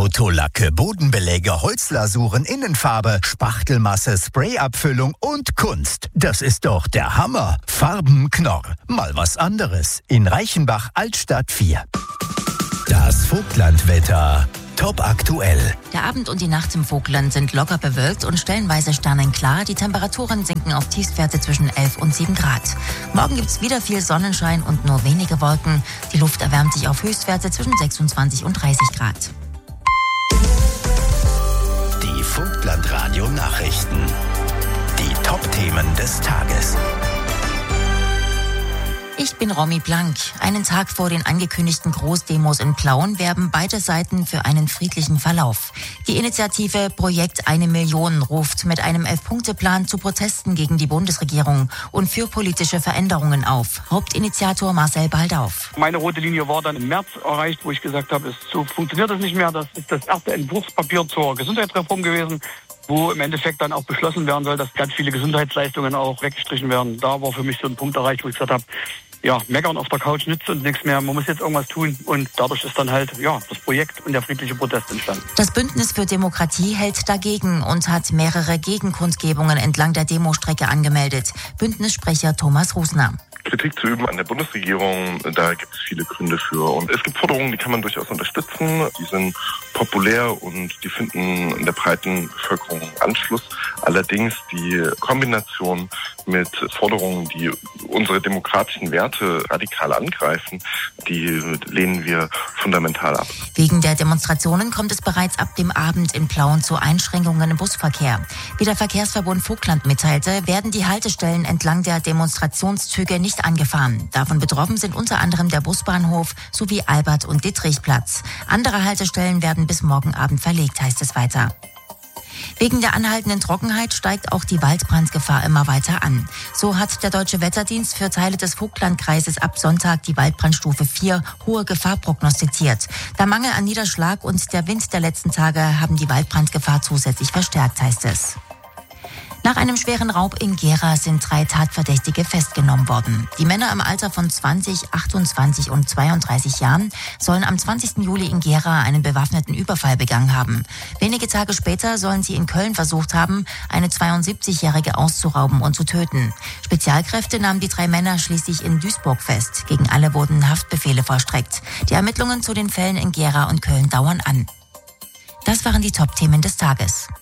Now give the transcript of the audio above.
Autolacke, Bodenbeläge, Holzlasuren, Innenfarbe, Spachtelmasse, Sprayabfüllung und Kunst. Das ist doch der Hammer. Farbenknorr. Mal was anderes. In Reichenbach, Altstadt 4. Das Vogtlandwetter. Top aktuell. Der Abend und die Nacht im Vogtland sind locker bewölkt und stellenweise sternenklar. Die Temperaturen sinken auf Tiefstwerte zwischen 11 und 7 Grad. Morgen gibt's wieder viel Sonnenschein und nur wenige Wolken. Die Luft erwärmt sich auf Höchstwerte zwischen 26 und 30 Grad. Die Vogtland-Radio-Nachrichten. Die Top-Themen des Tages. Ich bin Romy Blank. Einen Tag vor den angekündigten Großdemos in Plauen werben beide Seiten für einen friedlichen Verlauf. Die Initiative Projekt 1 Million ruft mit einem 11-Punkte-Plan zu Protesten gegen die Bundesregierung und für politische Veränderungen auf. Hauptinitiator Marcel Baldauf. Meine rote Linie war dann im März erreicht, wo ich gesagt habe, so funktioniert das nicht mehr. Das ist das erste Entwurfspapier zur Gesundheitsreform gewesen, wo im Endeffekt dann auch beschlossen werden soll, dass ganz viele Gesundheitsleistungen auch weggestrichen werden. Da war für mich so ein Punkt erreicht, wo ich gesagt habe, ja, meckern auf der Couch nützt uns nichts mehr. Man muss jetzt irgendwas tun. Und dadurch ist dann halt, das Projekt und der friedliche Protest entstanden. Das Bündnis für Demokratie hält dagegen und hat mehrere Gegenkundgebungen entlang der Demostrecke angemeldet. Bündnissprecher Thomas Rusner. Kritik zu üben an der Bundesregierung, da gibt es viele Gründe für. Und es gibt Forderungen, die kann man durchaus unterstützen. Die sind populär und die finden in der breiten Bevölkerung Anschluss. Allerdings die Kombination mit Forderungen, die unsere demokratischen Werte radikal angreifen, die lehnen wir fundamental ab. Wegen der Demonstrationen kommt es bereits ab dem Abend in Plauen zu Einschränkungen im Busverkehr. Wie der Verkehrsverbund Vogtland mitteilte, werden die Haltestellen entlang der Demonstrationszüge nicht angefahren. Davon betroffen sind unter anderem der Busbahnhof sowie Albert- und Dittrichplatz. Andere Haltestellen werden bis morgen Abend verlegt, heißt es weiter. Wegen der anhaltenden Trockenheit steigt auch die Waldbrandgefahr immer weiter an. So hat der Deutsche Wetterdienst für Teile des Vogtlandkreises ab Sonntag die Waldbrandstufe 4 hohe Gefahr prognostiziert. Der Mangel an Niederschlag und der Wind der letzten Tage haben die Waldbrandgefahr zusätzlich verstärkt, heißt es. Nach einem schweren Raub in Gera sind 3 Tatverdächtige festgenommen worden. Die Männer im Alter von 20, 28 und 32 Jahren sollen am 20. Juli in Gera einen bewaffneten Überfall begangen haben. Wenige Tage später sollen sie in Köln versucht haben, eine 72-Jährige auszurauben und zu töten. Spezialkräfte nahmen die 3 Männer schließlich in Duisburg fest. Gegen alle wurden Haftbefehle vollstreckt. Die Ermittlungen zu den Fällen in Gera und Köln dauern an. Das waren die Top-Themen des Tages.